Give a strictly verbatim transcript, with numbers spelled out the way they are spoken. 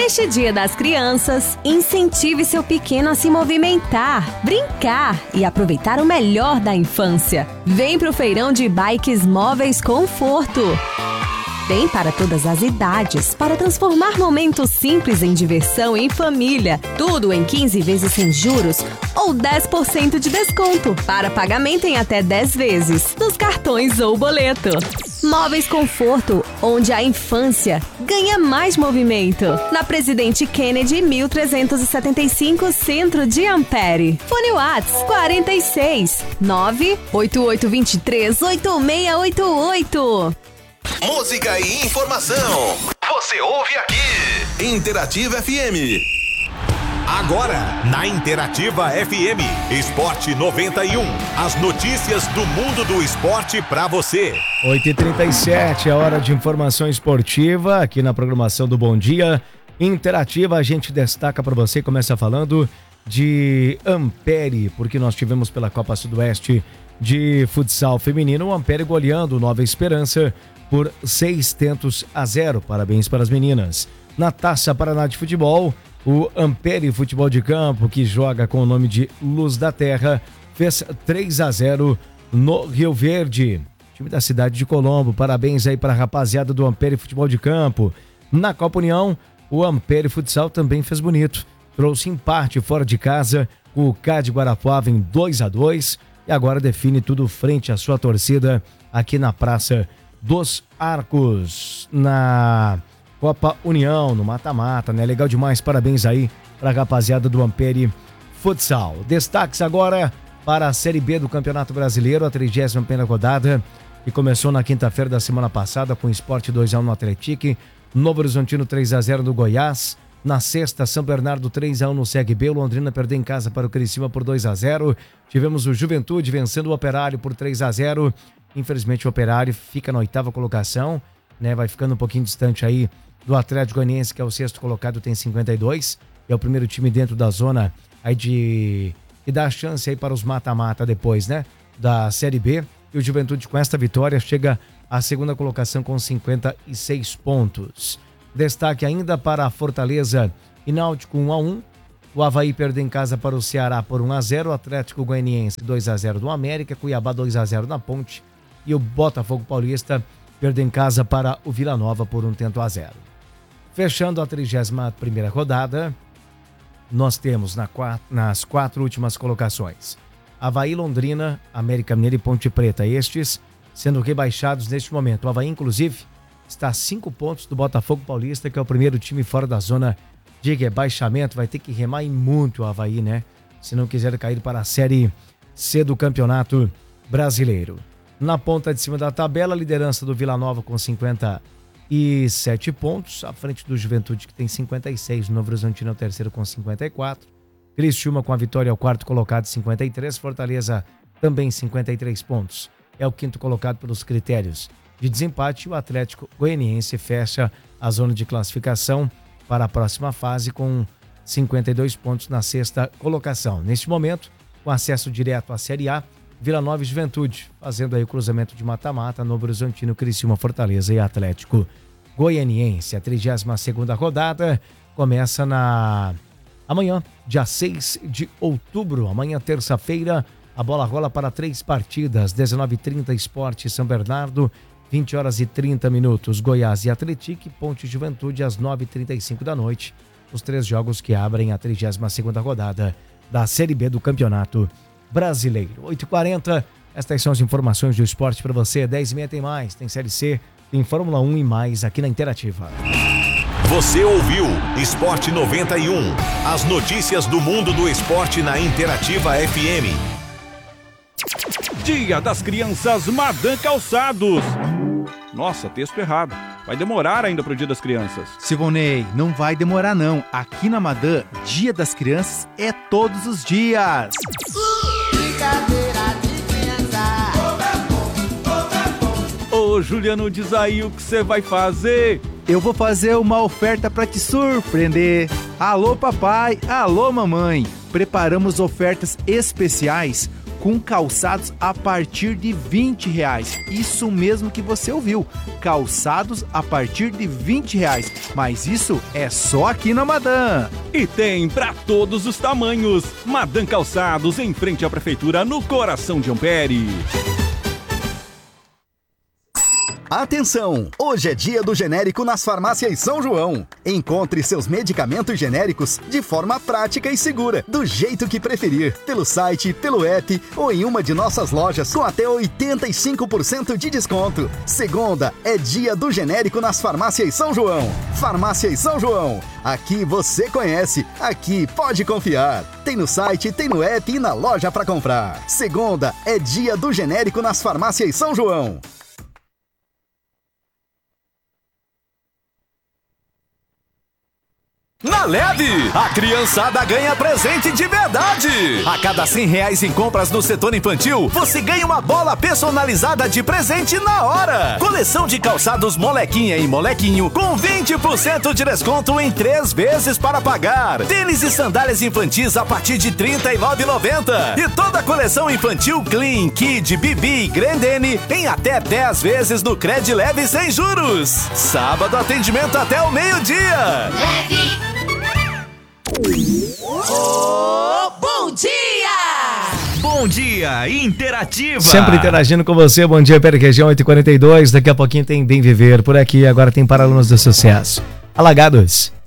Neste Dia das Crianças, incentive seu pequeno a se movimentar, brincar e aproveitar o melhor da infância. Vem pro feirão de bikes móveis Conforto. Tem para todas as idades, para transformar momentos simples em diversão em família. Tudo em quinze vezes sem juros ou dez por cento de desconto, para pagamento em até dez vezes, nos cartões ou boleto. Móveis Conforto, onde a infância ganha mais movimento. Na Presidente Kennedy, mil trezentos e setenta e cinco, Centro de Ampere. Fone Whats quarenta e seis, nove oito oito dois três, oito seis oito oito. Música e informação. Você ouve aqui. Interativa F M. Agora, na Interativa F M, Esporte noventa e um. As notícias do mundo do esporte pra você. oito e trinta e sete, é hora de informação esportiva aqui na programação do Bom Dia. Interativa, a gente destaca pra você, começa falando de Ampere, porque nós tivemos pela Copa Sudoeste de futsal feminino, o Ampere goleando o Nova Esperança por seis tentos a zero. Parabéns para as meninas. Na Taça Paraná de Futebol, o Ampere Futebol de Campo, que joga com o nome de Luz da Terra, fez três a zero no Rio Verde, time da cidade de Colombo. Parabéns aí para a rapaziada do Ampere Futebol de Campo. Na Copa União, o Ampere Futsal também fez bonito. Trouxe empate fora de casa, o C A de Guarapuava em dois a dois e agora define tudo frente à sua torcida aqui na Praça dos Arcos, na Copa União, no mata-mata, né? Legal demais, parabéns aí para a rapaziada do Ampere Futsal. Destaques agora para a Série B do Campeonato Brasileiro, a trigésima primeira rodada, que começou na quinta-feira da semana passada com o Sport dois a um no Atlético, Novo Horizontino três a zero no Goiás. Na sexta, São Bernardo três a um no C R B, o Londrina perdeu em casa para o Criciúma por dois a zero. Tivemos o Juventude vencendo o Operário por três a zero. Infelizmente o Operário fica na oitava colocação, né? Vai ficando um pouquinho distante aí do Atlético Goianiense, que é o sexto colocado, tem cinquenta e dois. É o primeiro time dentro da zona aí de... que dá chance aí para os mata-mata depois, né? Da Série B. E o Juventude, com esta vitória, chega à segunda colocação com cinquenta e seis pontos. Destaque ainda para a Fortaleza e Náutico um a um. O Avaí perdeu em casa para o Ceará por um a zero. O Atlético Goianiense dois a zero do América. Cuiabá dois a zero na Ponte. E o Botafogo Paulista perdeu em casa para o Vila Nova por um tento a zero. Fechando a trigésima primeira rodada, nós temos na quatro, nas quatro últimas colocações Avaí, Londrina, América Mineiro e Ponte Preta. Estes sendo rebaixados neste momento. O Avaí, inclusive, está a cinco pontos do Botafogo Paulista, que é o primeiro time fora da zona de rebaixamento. Vai ter que remar em muito o Avaí, né? Se não quiser cair para a Série C do Campeonato Brasileiro. Na ponta de cima da tabela, a liderança do Vila Nova com cinquenta e sete pontos, à frente do Juventude, que tem cinquenta e seis, Novo Horizontino é o terceiro com cinquenta e quatro, Criciúma com a vitória é o quarto colocado, cinquenta e três, Fortaleza também cinquenta e três pontos, é o quinto colocado pelos critérios de desempate. O Atlético Goianiense fecha a zona de classificação para a próxima fase com cinquenta e dois pontos na sexta colocação. Neste momento, com acesso direto à Série A, Vila Nova e Juventude, fazendo aí o cruzamento de mata-mata, Novo Horizontino, Criciúma, Fortaleza e Atlético Goianiense. A trigésima segunda rodada começa na amanhã, dia seis de outubro, amanhã terça-feira, a bola rola para três partidas, dezenove e trinta Sport São Bernardo, vinte horas e trinta minutos, Goiás e Atlético, Ponte Juventude às nove e trinta e cinco da noite, os três jogos que abrem a trigésima segunda rodada da Série B do Campeonato Brasileiro. oito e quarenta, estas são as informações do esporte para você. dez e meia tem mais, tem Série C, tem Fórmula um e mais aqui na Interativa. Você ouviu Esporte noventa e um, as notícias do mundo do esporte na Interativa F M. Dia das Crianças Madan Calçados. Nossa, texto errado. Vai demorar ainda pro Dia das Crianças. Sivonei, não vai demorar não. Aqui na Madan, Dia das Crianças é todos os dias. Brincadeira de criança. Ô, Juliano, diz aí o que você vai fazer. Eu vou fazer uma oferta para te surpreender. Alô, papai, alô, mamãe. Preparamos ofertas especiais com calçados a partir de vinte reais. Isso mesmo que você ouviu, calçados a partir de vinte reais. Mas isso é só aqui na Madam. E tem para todos os tamanhos. Madam Calçados, em frente à prefeitura, no coração de Ampere. Atenção! Hoje é dia do genérico nas farmácias São João. Encontre seus medicamentos genéricos de forma prática e segura, do jeito que preferir, pelo site, pelo app ou em uma de nossas lojas com até oitenta e cinco por cento de desconto. Segunda é dia do genérico nas farmácias São João. Farmácias São João. Aqui você conhece, aqui pode confiar. Tem no site, tem no app e na loja para comprar. Segunda é dia do genérico nas farmácias São João. Na Leve, a criançada ganha presente de verdade. A cada cem reais em compras no setor infantil, você ganha uma bola personalizada de presente na hora. Coleção de calçados Molequinha e Molequinho com vinte por cento de desconto em três vezes para pagar. Tênis e sandálias infantis a partir de trinta e nove reais e noventa centavos. E toda a coleção infantil Clean, Kid, Bibi e Grandene em até dez vezes no Cred Leve sem juros. Sábado atendimento até o meio-dia. Leve. Oh, bom dia! Bom dia, Interativa! Sempre interagindo com você, bom dia, Pera Região oito e quarenta e dois, daqui a pouquinho tem Bem Viver por aqui, agora tem Paralamas do Sucesso. Alagados.